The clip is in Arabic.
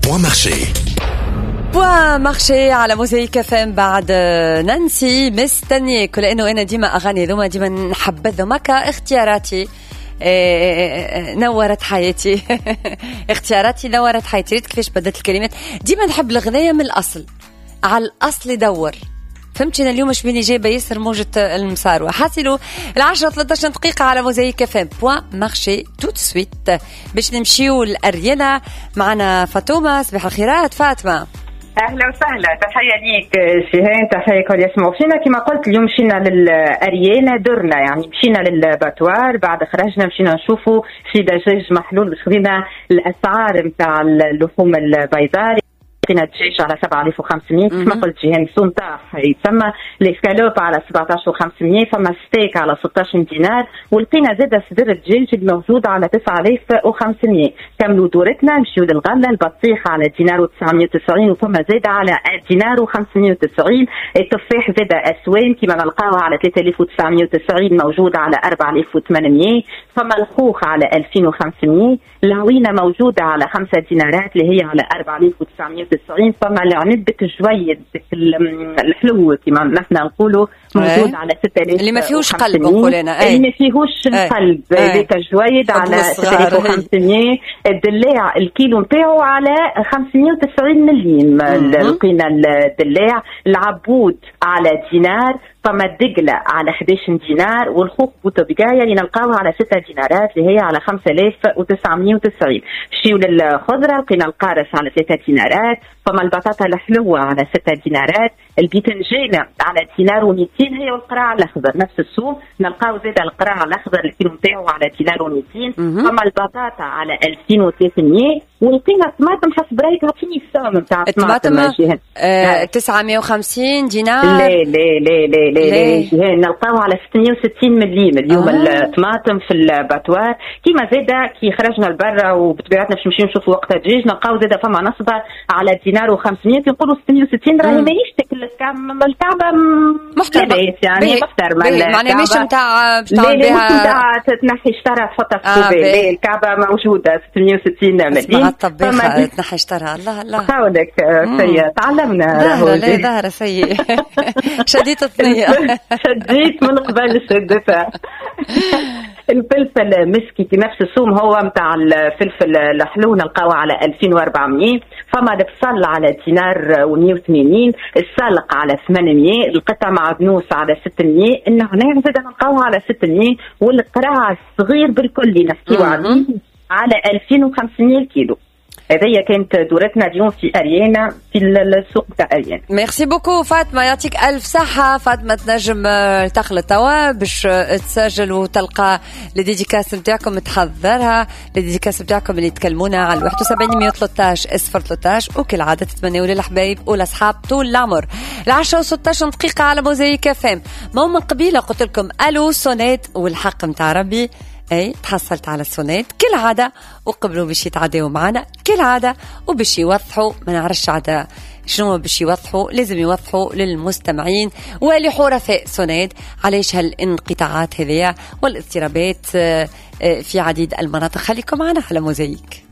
بوا مارشي على موزايك فم بعد نانسي مستنيك، لأنه أنا ديما أغاني ذوما ديما نحبذهم هكا اختياراتي نورت حياتي اختياراتي نورت حياتي. كيفاش بدت الكلمات؟ ديما نحب الغناية من الأصل، على الأصل يدور. فهمتنا اليوم اش بيني جايبه ياسر موجة المسار. حاسلوا 10-13 دقيقة على موزايك فم بوا مارشي توت سويت باش نمشيو لأريانا. معنا فاطمة. صباح الخيرات فاطمة. اهلا وسهلا، تحيه ليك شيهان، تحيه كل يسمعوا فينا. كما قلت اليوم مشينا للاريانا، درنا يعني مشينا للباتوار، بعد خرجنا مشينا نشوفوا في دجاج محلول، باش خدينا الاسعار نتاع اللحوم البيضاء. لقينا الدجاج على 7500 كما قلت جيهان، سونتاح يتسمى، الاسكالوب على 17500، فما ستيك على 16 دينار، ولقينا زاد صدر الدجاج الموجود على 9500. كملوا دورتنا نمشيو للغله، البطيخ على دينار و990، وفما زاد على دينار و590. التفاح زاد اسوان كما نلقاوها على 3990 موجود على 4800. فما الخوخ على 2500. العوينه موجوده على 5 دينارات اللي هي على 4990. فما العنب الجويد الحلو كما نحن نقولوا موجود على 6000 اللي ما فيهوش قلب نقولنا، اللي ما فيهوش القلب ذاك الجويد على 6500. الدلاع الكيلو نتاعو على 590 مليم. لقينا الدلاع. العبود على دينار. فما الدقلة على 11 دينار، والخوخ بوتوبيكايا اللي نلقاوها على 6 دينارات اللي هي على 5990. مشيو للخضرة، لقينا القارص على 3 دينارات. فما البطاطا الحلوة على 6 دينارات. البيتنجانة على دينار و200 هي، والقراع الأخضر نفس السوم نلقاو زاد القراع الأخضر الكيلو نتاعو على دينار و200. فما البطاطا على 2300. ولقينا الطماطم حسب رايك عطيني السهم نتاع الطماطم 950 دينار. لا لا لا لا لا نلقاو على 660 مليم اليوم. الطماطم في الباتوار كيما زاده كي خرجنا لبرا وبطبيعتنا باش نمشيو نشوفوا وقت الدجاج نلقاو زاده فما نصبه على دينار و500. يقولوا 660 راهي ماهيش تاكل الكعبه محترمه يعني محترمه، معناها مش نتاع باش تعمل بها تنحي شطره تحطها في الكوبايه. الكعبه موجوده 660 مليم. الطبيخه تنحي شطرها. الله الله قولك سيء تعلمنا. لا ظهر سيء شديت الثنيه شديت من قبل شدتها. الفلفل مسكي في نفس السوم هو متاع الفلفل الحلو نلقاوه على 2400. فما البصل على دينار و180. السلق على 800. القطع معدنوس على 600. النعناع زاد نلقاوه على 600. والقراع الصغير بالكل اللي نحكيو عليه على 2500 الكيلو. هذه كانت دورتنا اليوم في أريانا في السوق تاع أريانا. ميرسي بوكو فاطمة، يعطيك ألف صحة. فاطمة تنجم تخلط توا باش تسجل وتلقى الديديكاس نتاعكم تحضرها. الديديكاس نتاعكم اللي تكلمونا على 71 113 013، وكالعادة تتمنوا للحبايب والأصحاب طول العمر. 10-16 دقيقة على موزايك فم. مو من قبيلة قلت لكم ألو سونيت والحق متاع ربي. اي تحصلت على السونيت كالعادة، وقبلوا باش يتعداو معنا كالعادة، وباش يوضحوا ما نعرفش عادة شنو باش يوضحوا. لازم يوضحوا للمستمعين ولحرفاء سونيت علاش هالانقطاعات هذه والاضطرابات في عديد المناطق. خليكم معنا على موزايك.